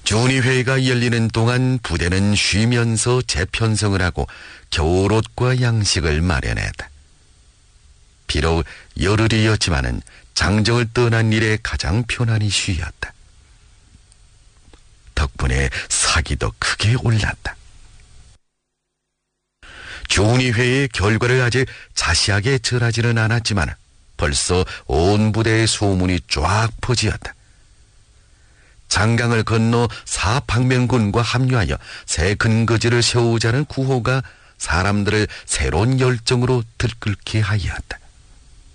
준위회의가 열리는 동안 부대는 쉬면서 재편성을 하고 겨울옷과 양식을 마련했다. 비록 열흘이었지만은 장정을 떠난 일에 가장 편안히 쉬었다. 덕분에 사기도 크게 올랐다. 준위회의 결과를 아직 자세하게 전하지는 않았지만 벌써 온 부대의 소문이 쫙 퍼지었다. 장강을 건너 사방면군과 합류하여 새 근거지를 세우자는 구호가 사람들을 새로운 열정으로 들끓게 하였다.